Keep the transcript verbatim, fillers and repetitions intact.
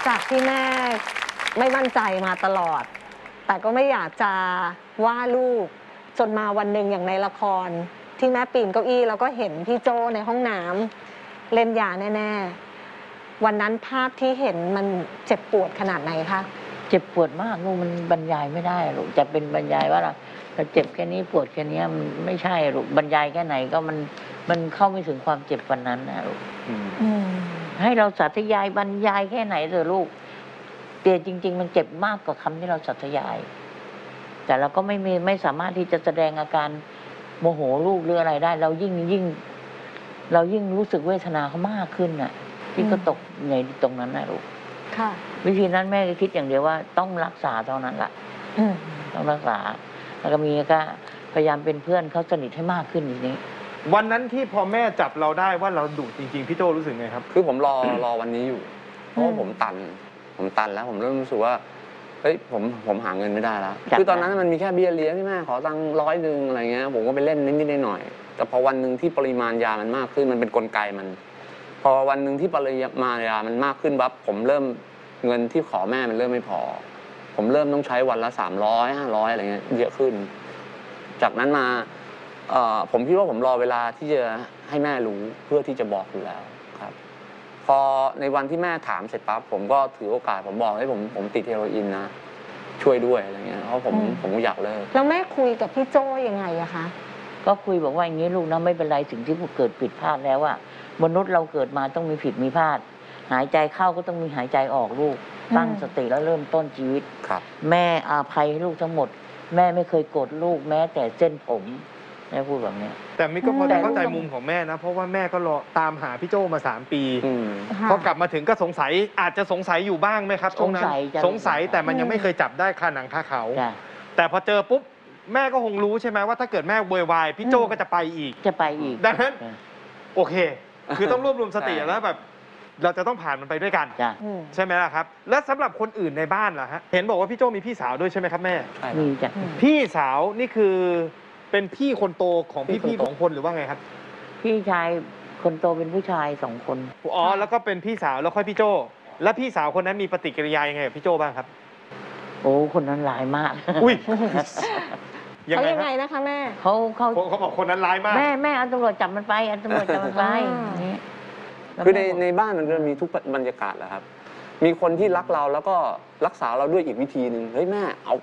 จากที่แม่ไม่มั่นใจมาตลอดแต่ก็ไม่อยากจะว่าลูกจนมาวันหนึ่งอย่างในละครที่แม่ปีนเก้าอี้แล้วก็เห็นพี่โจในห้องน้ำเล่นยาแน่ๆวันนั้นภาพที่เห็นมันเจ็บปวดขนาดไหนคะเจ็บปวดมากลูกมันบรรยายไม่ได้ลูกจะเป็นบรรยายว่าเราเจ็บแค่นี้ปวดแค่นี้มันไม่ใช่ลูกบรรยายแค่ไหนก็มันมันเข้าไม่ถึงความเจ็บวันนั้นนะลูกให้เราสาธยายบรรยายแค่ไหนเถอะลูกเตียจริงๆมันเจ็บมากกว่าคำที่เราสาธยายแต่เราก็ไม่มีไม่สามารถที่จะแสดงอาการโมโหลูกหรืออะไรได้เรายิ่งยิ่งเรายิ่งรู้สึกเวทนาเขามากขึ้นน่ะที่ก็ตกในตรงนั้นนะลูกค่ะวิธีนั้นแม่ก็คิดอย่างเดียวว่าต้องรักษาเท่านั้นแหละต้องรักษาแล้วก็มีก็พยายามเป็นเพื่อนเขาสนิทให้มากขึ้นอย่างนี้วันนั้นที่พอแม่จับเราได้ว่าเราดุจริงๆพี่โจรู้สึกไงครับคือผมรอรอวันนี้อยู่เพราะผมตันผมตันแล้วผมเริ่มรู้สึกว่าเฮ้ยผมผมหาเงินไม่ได้แล้วคือตอนนั้นมันมีแค่เบี้ยเลี้ยงที่แม่ขอตังค์ร้อยหนึ่งอะไรเงี้ยผมก็ไปเล่นนิดๆหน่อยๆแต่พอวันหนึ่งที่ปริมาณยามันมากขึ้นมันเป็นกลไกมันพอวันหนึ่งที่ปริมาณยามันมากขึ้นปั๊บผมเริ่มเงินที่ขอแม่มันเริ่มไม่พอผมเริ่มต้องใช้วันละสามร้อยห้าร้อยอะไรเงี้ยเยอะขึ้นจากนั้นมาผมคิดว่าผมรอเวลาที่จะให้แม่รู้เพื่อที่จะบอกอยู่แล้วครับพอในวันที่แม่ถามเสร็จปั๊บผมก็ถือโอกาสผมบอกให้ผมผมติดเฮโรอีนนะช่วยด้วยอะไรเงี้ยเพราะผมผมอยากเลิกแล้วแม่คุยกับพี่โจ้ยังไงอะคะก็คุยบอกว่าอย่างนี้ลูกนะไม่เป็นไรสิ่งที่เกิดผิดพลาดแล้วว่ามนุษย์เราเกิดมาต้องมีผิดมีพลาดหายใจเข้าก็ต้องมีหายใจออกลูกตั้งสติแล้วเริ่มต้นชีวิตแม่อาภัยให้ลูกทั้งหมดแม่ไม่เคยโกรธลูกแม้แต่เส้นผมแม่พูดแบบนี้แต่มิก็พอจะเข้าใจมุมของแม่นะเพราะว่าแม่ก็รอตามหาพี่โจมาสามปีพอกลับมาถึงก็สงสัยอาจจะสงสัยอยู่บ้างไหมครับช่วงนั้นสงสัยแต่มันยังไม่เคยจับได้คาหนังคาเขาแต่พอเจอปุ๊บแม่ก็คงรู้ใช่ไหมว่าถ้าเกิดแม่โวยวายพี่โจก็จะไปอีกจะไปอีกดังนั้นโอเคคือต้องรวบรวมสติแล้วแบบเราจะต้องผ่านมันไปด้วยกันใช่ไหมล่ะครับและสำหรับคนอื่นในบ้านล่ะฮะเห็นบอกว่าพี่โจมีพี่สาวด้วยใช่ไหมครับแม่มีจ้ะพี่สาวนี่คือเป็นพี่คนโตของพี่ๆของคนหรือว่าไงครับพี่ชายคนโตเป็นผู้ชายสองคนอ๋อแล้วก็เป็นพี่สาวแล้วค่อยพี่โจแล้วพี่สาวคนนั้นมีปฏิกิริยายังไงกับพี่โจบ้างครับโอ้คนนั้นร้ายมากอุ้ยเขายังไงนะคะแม่เขาเขาเขาบอกคนนั้นร้ายมากแม่แม่เอาตำรวจจับมันไปเอาตำรวจจับมันไปคือในในบ้านมันจะมีทุกบรรยากาศแหละครับมีคนที่รักเราแล้วก็รักษาเราด้วยอีกวิธีหนึ่งเฮ้ยแม่เอา